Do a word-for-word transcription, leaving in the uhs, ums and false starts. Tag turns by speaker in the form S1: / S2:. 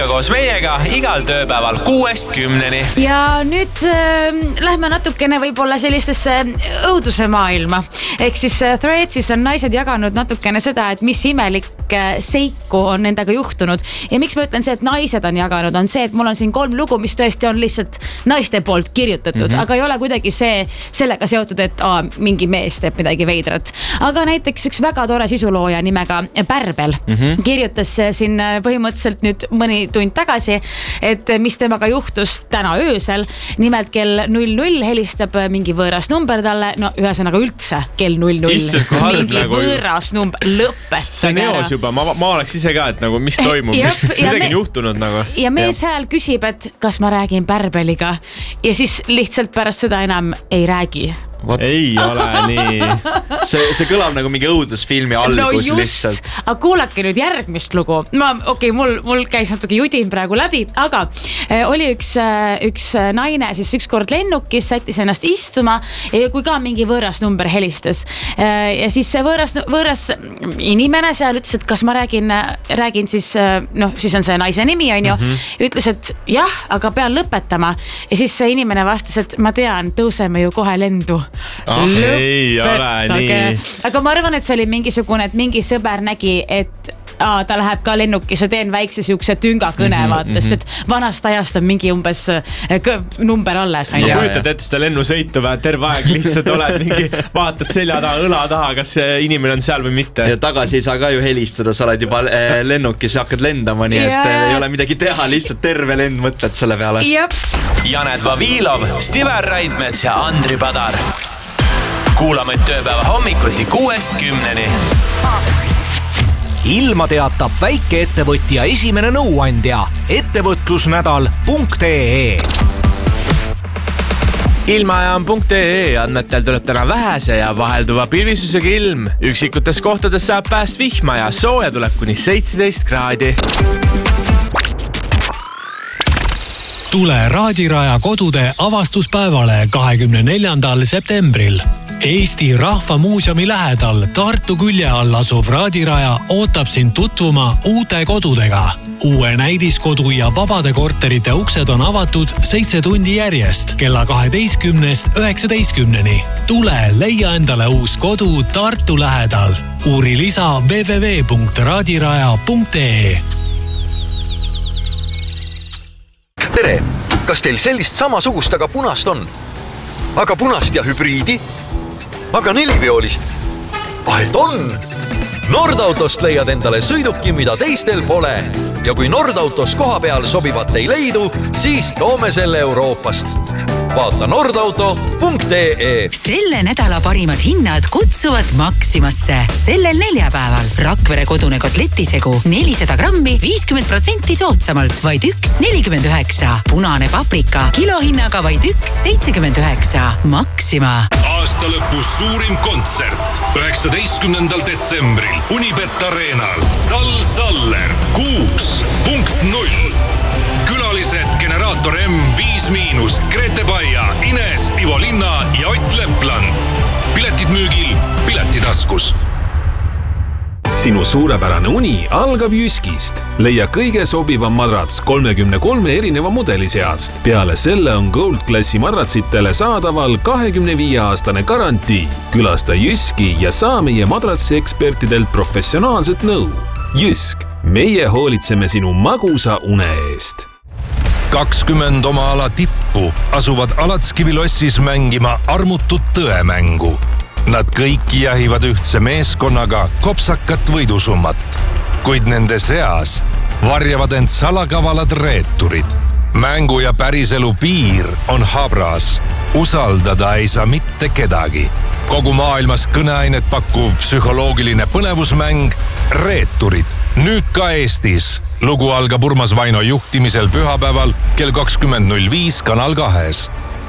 S1: ikka koos meiega igal tööpäeval kuuest kümneni.
S2: Ja nüüd äh, lähme natukene võib-olla sellistesse õuduse maailma. Ehk siis Threadsis on naised jaganud natukene seda, et mis imelik seiku on endaga juhtunud. Ja miks ma ütlen see, et naised on jaganud, on see, et mul on siin kolm lugu, mis tõesti on lihtsalt naiste poolt kirjutatud, mm-hmm. aga ei ole kuidagi see, sellega seotud, et aa, mingi mees teeb midagi veidrat. Aga näiteks üks väga tore sisulooja nimega Pärbel mm-hmm. kirjutas siin põhimõtteliselt nüüd mõni tund tagasi, et mis temaga juhtus täna öösel. Nimelt kell null null helistab mingi võõras number talle, no ühesõnaga üldse kell null null. Mingi nagu võõras number, lõppes.
S3: See on eos juba, ma, ma oleks ise ka, et nagu mis toimub, mis midagi on juhtunud nagu.
S2: Ja mees hääl küsib, et kas ma räägin Pärbeliga ja siis lihtsalt pärast seda enam ei räägi.
S3: What? Ei ole nii.
S4: See, see kõlab nagu mingi õudusfilmi algus no just, lihtsalt.
S2: Aga kuulake nüüd järgmist lugu. Ma, okei, okay, mul, mul käis natuke judin praegu läbi, aga äh, oli üks, äh, üks naine, siis üks kord lennukis, sättis ennast istuma ja kui ka mingi võõras number helistas. Äh, ja siis see võõras, võõras inimene seal ütles, et kas ma räägin, räägin siis, äh, noh, siis on see naise nimi, on ju. Mm-hmm. Ütles, et jah, aga pean lõpetama. Ja siis see inimene vastas, et ma tean, tõuseme ju kohe lendu.
S3: Ah, ei ole nii.
S2: Aga ma arvan, et see oli mingisugune, et mingi sõber nägi, et aa, ta läheb ka lennukis ja teen väikse siukse tünga kõne mm-hmm, vaatast, et vanast ajast on mingi umbes number alles.
S3: Ma kujutad ette seda lennusõitu või terve aeg lihtsalt oled mingi, vaatad selja taha, õla taha, kas see inimene on seal või mitte.
S4: Ja tagasi ei saa ka ju helistada, sa oled juba lennukis ja hakkad lendama, nii et ja. Ei ole midagi teha, lihtsalt terve lend mõtled selle peale.
S2: Jep.
S1: Janet Vavilov, Stivar Raidmets ja Andri Padar. Kuulame tööpäeva hommikuti kuuest kümneni.
S5: Ilma teatab väikeettevõtja esimene nõuandja ettevõtlusnädal punkt ee.
S1: Ilmaajam punkt ee andmetel tuleb täna vähese ja vahelduva pilvisusega ilm. Üksikutes kohtades saab pääst vihma ja sooja tuleb kuni seitseteist kraadi.
S6: Tule Raadiraja kodude avastuspäevale kahekümne neljandal septembril. Eesti Rahva Muuseumi lähedal Tartu külje all asuv Raadiraja ootab sind tutvuma uute kodudega. Uue näidiskodu ja vabade korterite uksed on avatud seitse tundi järjest kella kaheteistkümnest üheksateistkümneni. Tule leia endale uus kodu Tartu lähedal. Uuri lisa w w w punkt raadiraja punkt ee.
S7: Tere, kas teil sellist samasugust, aga punast on? Aga punast ja hübriidi? Aga neliveolist? Ah, et on! Nordautost leiad endale sõiduki, mida teistel pole. Ja kui Nordautos koha peal sobivat ei leidu, siis toome selle Euroopast. Vaata nordauto punkt ee.
S8: Selle nädala parimad hinnad kutsuvad Maximasse. Sellel neljapäeval Rakvere kodune kotletisegu nelisada grammi viiskümmend protsenti soodsamalt, vaid üks nelikümmend üheksa. Punane paprika kilohinnaga vaid üks seitsekümmend üheksa. Maxima.
S9: Aasta lõpus suurim kontsert üheksateistkümnendal detsembril Unibet Arenal. Sal Saller kuus punkt null. Külalised Generaator M viis miinust, Grete Baia, Ines, Ivo Linna ja Ott Lepland. Piletid müügil, piletitaskus.
S10: Sinu suurepärane uni algab Jyskist. Leia kõige sobivam madrats kolmekümne kolme erineva mudeli seast. Peale selle on Gold Classi madratsitele saadaval kahekümne viie aastane garantii. Külasta Jyski ja saa meie madratsi ekspertidelt professionaalset nõu. Jysk, meie hoolitseme sinu magusa une eest.
S9: kakskümmend oma ala tippu asuvad Alatskivilossis mängima armutut tõemängu. Nad kõik jahivad ühtse meeskonnaga kopsakat võidusummat, kuid nende seas varjavad end salakavalad reeturid. Mängu ja päriselu piir on habras. Usaldada ei saa mitte kedagi. Kogu maailmas kõneainet pakkuv psühholoogiline põnevusmäng Reeturid. Nüüd ka Eestis. Lugu algab Urmas Vaino juhtimisel pühapäeval kell kakskümmend null viis Kanal kahes.